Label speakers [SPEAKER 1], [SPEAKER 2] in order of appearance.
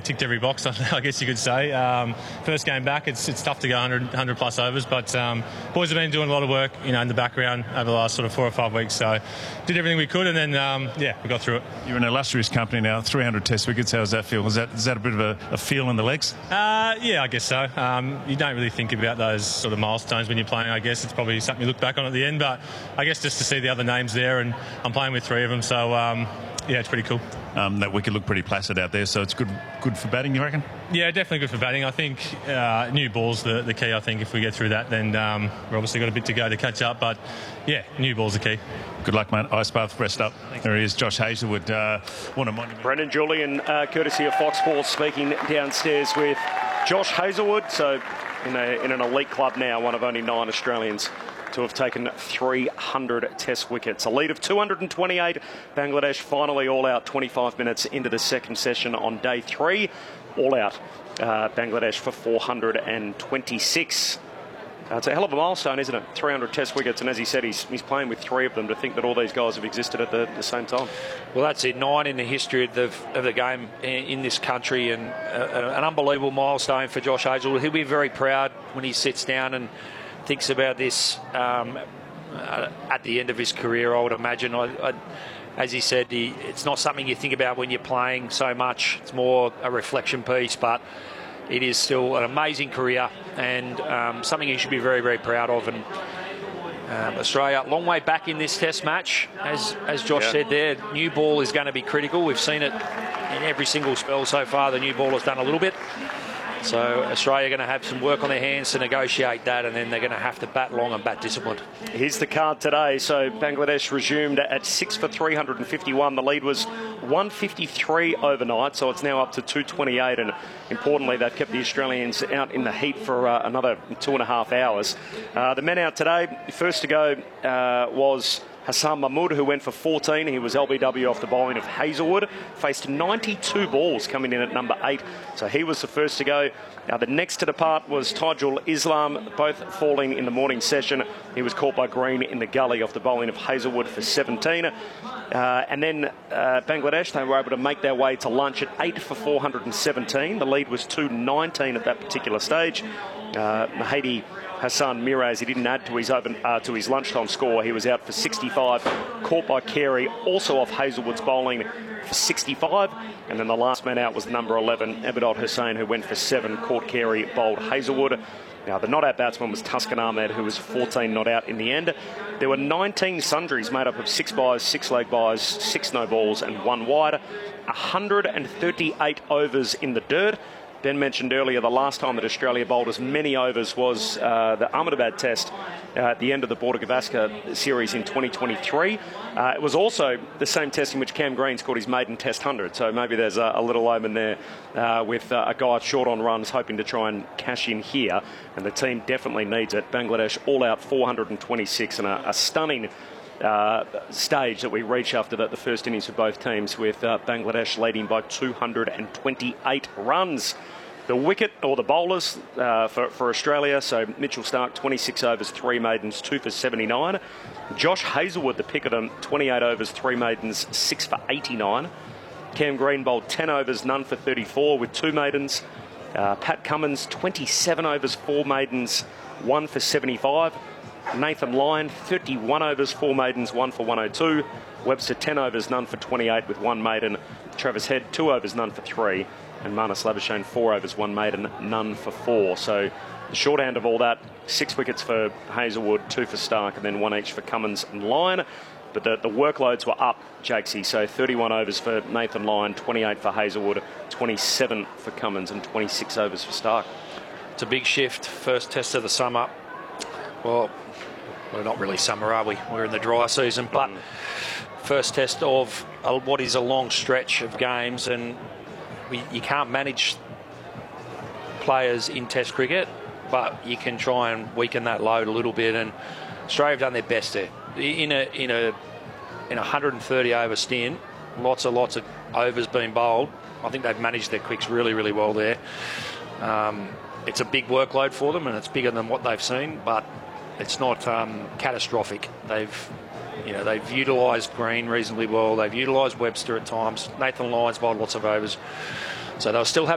[SPEAKER 1] ticked every box, I guess you could say. First game back, it's tough to go 100 plus overs, but boys have been doing a lot of work, in the background over the last sort of 4 or 5 weeks. So did everything we could, and then we got through it.
[SPEAKER 2] You're an illustrious company now. 300 Test wickets. How does that feel? Is that a bit of a feel in the legs?
[SPEAKER 1] Yeah, I guess so. You don't really think about those sort of milestones when you're playing. I guess it's probably something you look back on at the end, but I guess just to see the other names there, and I'm playing with 3 of them, so yeah, it's pretty cool.
[SPEAKER 2] That wicket looked pretty placid out there, so it's good for batting, you reckon?
[SPEAKER 1] Yeah, definitely good for batting. I think new ball's the key. I think if we get through that, then we've obviously got a bit to go to catch up, but yeah, new ball's the key.
[SPEAKER 2] Good luck, mate. Ice bath, rest up.
[SPEAKER 1] Thanks.
[SPEAKER 2] There he is, Josh Hazlewood. What a monument.
[SPEAKER 3] Brendan Julian, courtesy of Fox Sports, speaking downstairs with Josh Hazlewood. So in an elite club now, one of only 9 Australians to have taken 300 Test wickets. A lead of 228. Bangladesh finally all out 25 minutes into the second session on day 3. All out Bangladesh for 426. It's a hell of a milestone, isn't it? 300 Test wickets, and as he said, he's playing with 3 of them. To think that all these guys have existed at the same time.
[SPEAKER 4] Well, that's it. 9 in the history of the game in this country, and an unbelievable milestone for Josh Hazlewood. He'll be very proud when he sits down and thinks about this at the end of his career, I would imagine. As he said, it's not something you think about when you're playing so much. It's more a reflection piece, but it is still an amazing career and something he should be very, very proud of. And Australia, long way back in this Test match, as Josh said there. New ball is going to be critical. We've seen it in every single spell so far. The new ball has done a little bit. So Australia are going to have some work on their hands to negotiate that, and then they're going to have to bat long and bat disciplined.
[SPEAKER 3] Here's the card today. So Bangladesh resumed at 6 for 351. The lead was 153 overnight, so it's now up to 228. And importantly, they've kept the Australians out in the heat for another 2.5 hours. The men out today, first to go was Hassan Mahmood, who went for 14. He was LBW off the bowling of Hazlewood. Faced 92 balls coming in at number 8. So he was the first to go. Now the next to depart was Tajul Islam, both falling in the morning session. He was caught by Green in the gully off the bowling of Hazlewood for 17. And then Bangladesh, they were able to make their way to lunch at 8 for 417. The lead was 219 at that particular stage. Mahdi Hassan Miraz, he didn't add to his lunchtime score. He was out for 65, caught by Carey, also off Hazlewood's bowling for 65. And then the last man out was number 11, Abidal Hussain, who went for 7, caught Carey, bowled Hazlewood. Now, the not-out batsman was Tuscan Ahmed, who was 14 not out in the end. There were 19 sundries made up of 6 byes, 6 leg byes, 6 no balls and 1 wide. 138 overs in the dirt. Ben mentioned earlier the last time that Australia bowled as many overs was the Ahmedabad Test at the end of the Border Gavaskar series in 2023. It was also the same test in which Cam Green scored his maiden Test 100, so maybe there's a little omen there with a guy short on runs hoping to try and cash in here, and the team definitely needs it. Bangladesh all out 426 and a stunning stage that we reach after the first innings for both teams, with Bangladesh leading by 228 runs. The wicket, or the bowlers for Australia, so Mitchell Starc, 26 overs, 3 maidens, 2 for 79. Josh Hazlewood, the pick of them, 28 overs, 3 maidens, 6 for 89. Cam Green bowled 10 overs, none for 34 with 2 maidens. Pat Cummins, 27 overs, 4 maidens, 1 for 75. Nathan Lyon, 31 overs, 4 maidens, 1 for 102. Webster, 10 overs, none for 28 with 1 maiden. Travis Head, 2 overs, none for 3. And Marnus Labuschagne, 4 overs, 1 maiden, none for 4. So the shorthand of all that, 6 wickets for Hazlewood, 2 for Starc, and then 1 each for Cummins and Lyon. But the workloads were up, Jakesy. So 31 overs for Nathan Lyon, 28 for Hazlewood, 27 for Cummins, and 26 overs for Starc.
[SPEAKER 4] It's a big shift. First test of the summer. Well, we're not really summer, are we? We're in the dry season, but first test of what is a long stretch of games, and you can't manage players in Test cricket, but you can try and weaken that load a little bit. And Australia have done their best there. In a 130 over stint, lots of overs being bowled. I think they've managed their quicks really, really well there. It's a big workload for them, and it's bigger than what they've seen, but it's not catastrophic. They've utilised Green reasonably well. They've utilised Webster at times. Nathan Lyon's bowled lots of overs. So they'll still have